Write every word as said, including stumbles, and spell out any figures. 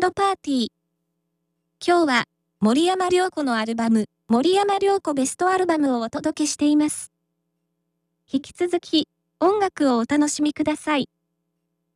ドパーティー。今日は森山良子のアルバム、森山良子ベストアルバムをお届けしています。引き続き音楽をお楽しみください。